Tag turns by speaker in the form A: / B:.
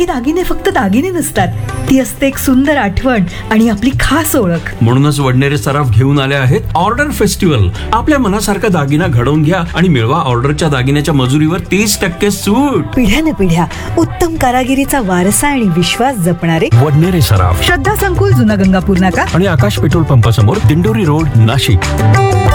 A: काही दागिने फक्त दागिने नसतात, ती असते एक सुंदर आठवण आणि आपली खास ओळख.
B: म्हणूनच वडनेरे सराफ घेऊन आले आहेत ऑर्डर फेस्टिवल. आपल्या मनासारखा दागिना घडवून घ्या आणि मिळवा ऑर्डरच्या दागिन्याच्या मजुरीवर 30% सूट.
A: पिढ्याने पिढ्या उत्तम कारागिरीचा वारसा आणि विश्वास जपणारे
B: वडनेरे सराफ,
A: श्रद्धा संकुल, जुना गंगापूर नाका
B: आणि आकाश पेट्रोल पंपासमोर, दिंडोरी रोड, नाशिक.